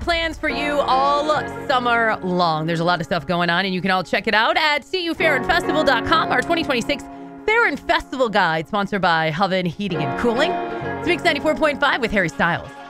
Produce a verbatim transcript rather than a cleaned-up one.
plans for you all summer long. There's a lot of stuff going on, and you can all check it out at c u fair and festival dot com. Our twenty twenty-six Fair and Festival Guide, sponsored by Hoven Heating and Cooling. It's Mix ninety-four point five with Harry Styles.